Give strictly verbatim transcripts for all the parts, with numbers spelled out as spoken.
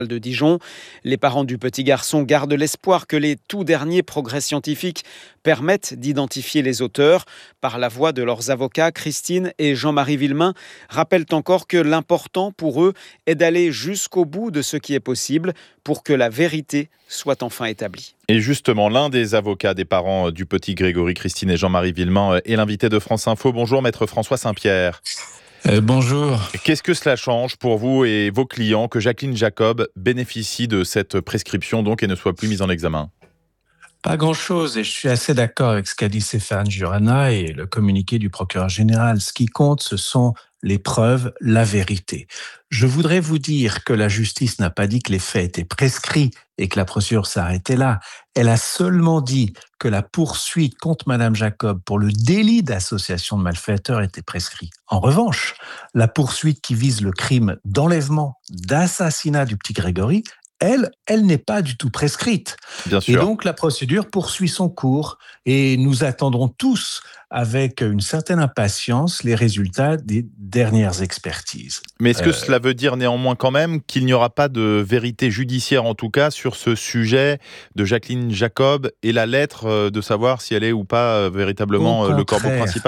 de Dijon. Les parents du petit garçon gardent l'espoir que les tout derniers progrès scientifiques permettent d'identifier les auteurs. Par la voix de leurs avocats, Christine et Jean-Marie Villemain rappellent encore que l'important pour eux est d'aller jusqu'au bout de ce qui est possible pour que la vérité soit enfin établie. Et justement, l'un des avocats des parents du petit Grégory, Christine et Jean-Marie Villemain, est l'invité de France Info. Bonjour, maître François Saint-Pierre. Euh, bonjour. Qu'est-ce que cela change pour vous et vos clients que Jacqueline Jacob bénéficie de cette prescription donc et ne soit plus mise en examen ? Pas grand-chose, et je suis assez d'accord avec ce qu'a dit Stéphane Jurana et le communiqué du procureur général. Ce qui compte, ce sont les preuves, la vérité. Je voudrais vous dire que la justice n'a pas dit que les faits étaient prescrits et que la procédure s'arrêtait là. Elle a seulement dit que la poursuite contre Madame Jacob pour le délit d'association de malfaiteurs était prescrite. En revanche, la poursuite qui vise le crime d'enlèvement, d'assassinat du petit Grégory, elle, elle n'est pas du tout prescrite. Bien sûr. Et donc, la procédure poursuit son cours et nous attendrons tous avec une certaine impatience les résultats des dernières expertises. Mais est-ce que Euh, cela veut dire néanmoins quand même qu'il n'y aura pas de vérité judiciaire, en tout cas, sur ce sujet de Jacqueline Jacob et la lettre euh, de savoir si elle est ou pas euh, véritablement Au euh, le corbeau contraire. principal ?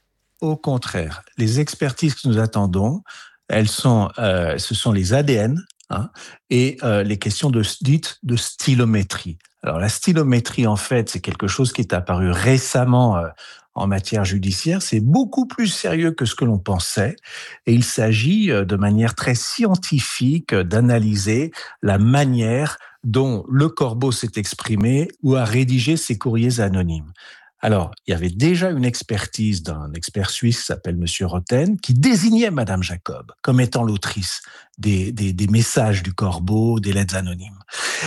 Au contraire, les expertises que nous attendons, elles sont, euh, ce sont les A D N hein, et euh, les questions de, dites de stylométrie. Alors la stylométrie, en fait, c'est quelque chose qui est apparu récemment euh, en matière judiciaire. C'est beaucoup plus sérieux que ce que l'on pensait et il s'agit euh, de manière très scientifique euh, d'analyser la manière dont le corbeau s'est exprimé ou a rédigé ses courriers anonymes. Alors, il y avait déjà une expertise d'un expert suisse qui s'appelle Monsieur Roten, qui désignait Madame Jacob comme étant l'autrice des, des, des messages du corbeau, des lettres anonymes.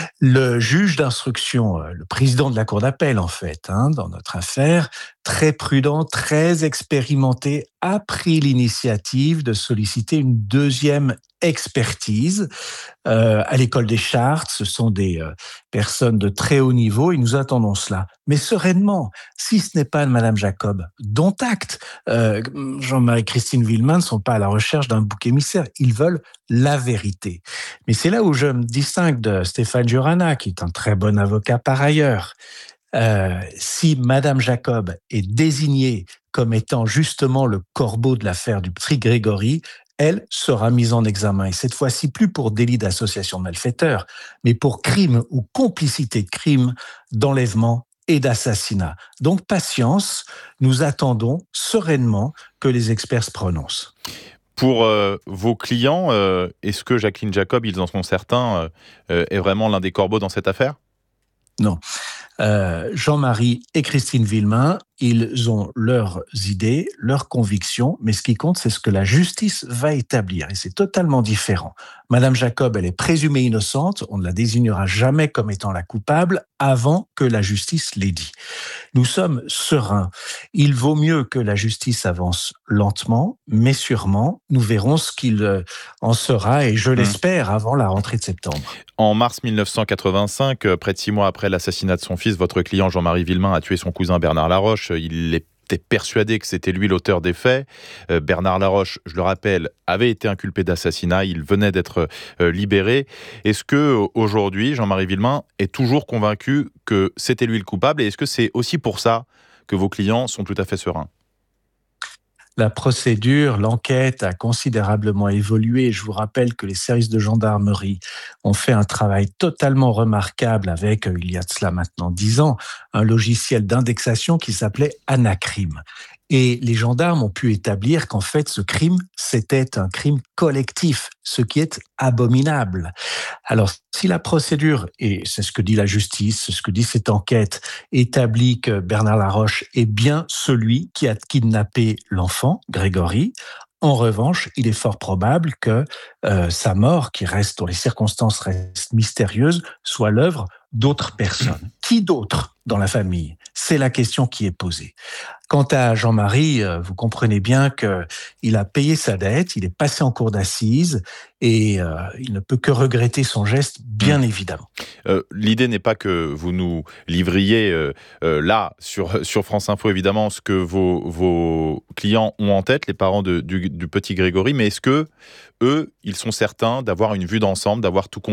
Le juge d'instruction, le président de la cour d'appel en fait, hein, dans notre affaire, très prudent, très expérimenté, a pris l'initiative de solliciter une deuxième expertise euh, à l'école des Chartes. Ce sont des euh, personnes de très haut niveau et nous attendons cela. Mais sereinement, si ce n'est pas de Madame Jacob, dont acte, euh, Jean-Marie et Christine Villemain ne sont pas à la recherche d'un bouc émissaire. Ils veulent la vérité. Mais c'est là où je me distingue de Stéphane Jurana, qui est un très bon avocat par ailleurs. Euh, si Madame Jacob est désignée comme étant justement le corbeau de l'affaire du petit Grégory, elle sera mise en examen. Et cette fois-ci, plus pour délit d'association de malfaiteurs, mais pour crime ou complicité de crime, d'enlèvement et d'assassinat. Donc, patience, nous attendons sereinement que les experts se prononcent. Pour euh, vos clients, euh, est-ce que Jacqueline Jacob, ils en sont certains, euh, est vraiment l'un des corbeaux dans cette affaire ? Non. Euh, Jean-Marie et Christine Villemain, ils ont leurs idées, leurs convictions, mais ce qui compte, c'est ce que la justice va établir. Et c'est totalement différent. Madame Jacob, elle est présumée innocente. On ne la désignera jamais comme étant la coupable avant que la justice l'ait dit. Nous sommes sereins. Il vaut mieux que la justice avance lentement, mais sûrement. Nous verrons ce qu'il en sera, et je l'espère, avant la rentrée de septembre. En mars mille neuf cent quatre-vingt-cinq, près de six mois après l'assassinat de son fils, votre client Jean-Marie Villemain a tué son cousin Bernard Laroche. Il était persuadé que c'était lui l'auteur des faits. Euh, Bernard Laroche, je le rappelle, avait été inculpé d'assassinat. Il venait d'être euh, libéré. Est-ce que aujourd'hui, Jean-Marie Villemain est toujours convaincu que c'était lui le coupable ? Et est-ce que c'est aussi pour ça que vos clients sont tout à fait sereins ? La procédure, l'enquête a considérablement évolué. Je vous rappelle que les services de gendarmerie ont fait un travail totalement remarquable avec, il y a de cela maintenant dix ans, un logiciel d'indexation qui s'appelait Anacrime. Et les gendarmes ont pu établir qu'en fait, ce crime, c'était un crime collectif, ce qui est abominable. Alors, si la procédure, et c'est ce que dit la justice, c'est ce que dit cette enquête, établit que Bernard Laroche est bien celui qui a kidnappé l'enfant, Grégory, en revanche, il est fort probable que euh, sa mort, qui reste, dont les circonstances restent mystérieuses, soit l'œuvre d'autres personnes. Qui d'autre dans la famille ? C'est la question qui est posée. Quant à Jean-Marie, vous comprenez bien qu'il a payé sa dette, il est passé en cour d'assises et euh, il ne peut que regretter son geste, bien mmh. évidemment. Euh, l'idée n'est pas que vous nous livriez euh, euh, là, sur, sur France Info, évidemment, ce que vos, vos clients ont en tête, les parents de, du, du petit Grégory, mais est-ce que eux, ils sont certains d'avoir une vue d'ensemble, d'avoir tout compris ?